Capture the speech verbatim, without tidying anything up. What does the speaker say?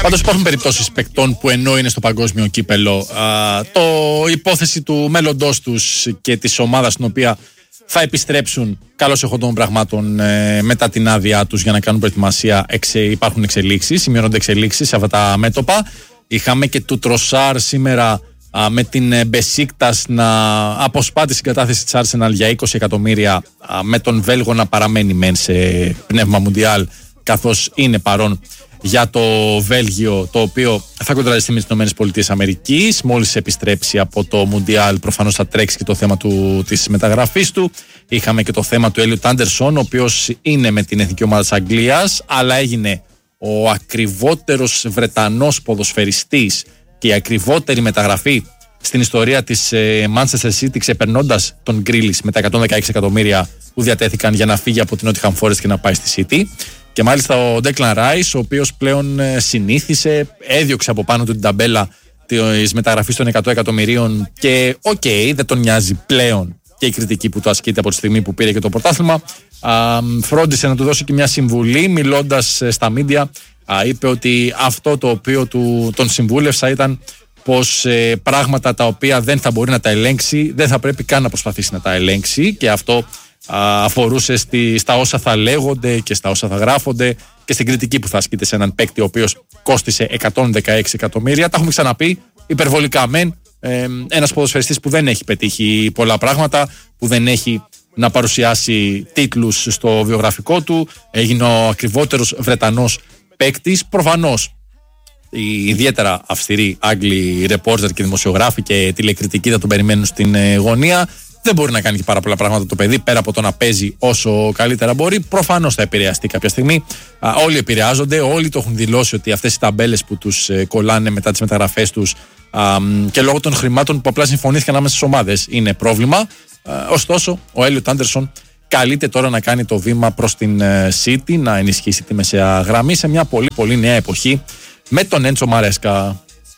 Πάντως υπάρχουν περιπτώσεις παικτών που ενώ είναι στο παγκόσμιο κύπελο, α, το υπόθεση του μέλλοντός τους και της ομάδας στην οποία θα επιστρέψουν καλώς εχόντων των πραγμάτων ε, μετά την άδειά τους για να κάνουν προετοιμασία. Εξε, υπάρχουν εξελίξεις, σημειώνονται εξελίξεις σε αυτά τα μέτωπα. Είχαμε και του Τροσάρ σήμερα α, με την Μπεσίκτας να αποσπά τη συγκατάθεση της Arsenal για είκοσι εκατομμύρια, α, με τον Βέλγο να παραμένει μεν σε πνεύμα Μουντιάλ, καθώς είναι παρόν για το Βέλγιο, το οποίο θα κοντραριστεί με τις ΗΠΑ. Μόλις επιστρέψει από το Μουντιάλ, προφανώς θα τρέξει και το θέμα του, της μεταγραφής του. Είχαμε και το θέμα του Έλιοτ Άντερσον, ο οποίος είναι με την εθνική ομάδα της Αγγλίας, αλλά έγινε ο ακριβότερος Βρετανός ποδοσφαιριστής και η ακριβότερη μεταγραφή στην ιστορία της ε, Manchester City, ξεπερνώντας τον Γκρίλις με τα εκατόν δεκαέξι εκατομμύρια που διατέθηκαν για να φύγει από την Nottingham Forest και να πάει στη City. Και μάλιστα ο Declan Rice, ο οποίος πλέον συνήθισε, έδιωξε από πάνω του την ταμπέλα της μεταγραφής των εκατό εκατομμυρίων και οκ, okay, δεν τον νοιάζει πλέον και η κριτική που του ασκείται από τη στιγμή που πήρε και το πρωτάθλημα. Α, φρόντισε να του δώσει και μια συμβουλή, μιλώντας στα μίντια, α, είπε ότι αυτό το οποίο του, τον συμβούλευσα ήταν πως ε, πράγματα τα οποία δεν θα μπορεί να τα ελέγξει, δεν θα πρέπει καν να προσπαθήσει να τα ελέγξει, και αυτό αφορούσε στη, στα όσα θα λέγονται και στα όσα θα γράφονται και στην κριτική που θα ασκείται σε έναν παίκτη ο οποίος κόστισε εκατόν δεκαέξι εκατομμύρια. Τα έχουμε ξαναπεί, υπερβολικά μεν, ε, ένας ποδοσφαιριστής που δεν έχει πετύχει πολλά πράγματα, που δεν έχει να παρουσιάσει τίτλους στο βιογραφικό του, έγινε ο ακριβότερος Βρετανός παίκτης. Προφανώς οι ιδιαίτερα αυστηροί Άγγλοι ρεπόρτερ και δημοσιογράφοι και τηλεκριτικοί θα τον περιμένουν στην ε, γωνία. Δεν μπορεί να κάνει και πάρα πολλά πράγματα το παιδί, πέρα από το να παίζει όσο καλύτερα μπορεί. Προφανώς θα επηρεαστεί κάποια στιγμή. Α, όλοι επηρεάζονται, όλοι το έχουν δηλώσει ότι αυτές οι ταμπέλες που τους ε, κολλάνε μετά τις μεταγραφές τους α, και λόγω των χρημάτων που απλά συμφωνήθηκαν ανάμεσα στις ομάδες είναι πρόβλημα. Α, ωστόσο, ο Έλιοτ Άντερσον καλείται τώρα να κάνει το βήμα προς την ε, City, να ενισχύσει τη μεσαία γραμμή σε μια πολύ πολύ νέα εποχή με τον Έντσο Μαρέσκα.